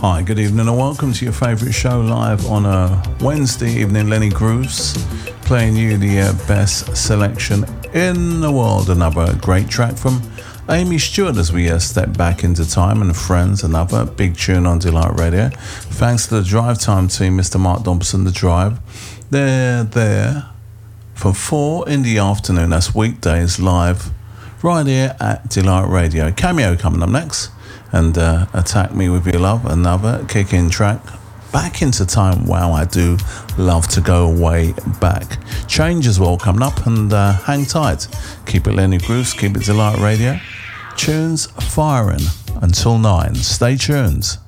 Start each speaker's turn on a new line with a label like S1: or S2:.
S1: Hi, good evening and welcome to your favourite show live on a Wednesday evening. Lenny Grooves playing you the best selection in the world. Another great track from Amy Stewart as we step back into time, and Friends, another big tune on Delight Radio. Thanks to the Drive Time team, Mr. Mark Dobson, The Drive. They're there from 4 in the afternoon, that's weekdays, live right here at Delight Radio. Cameo coming up next. And Attack Me With Your Love, another kick-in track. Back into time, wow, I do love to go way back. Change as well coming up, and hang tight. Keep it Lenny Grooves, keep it Delight Radio. Tunes firing until 9. Stay tuned.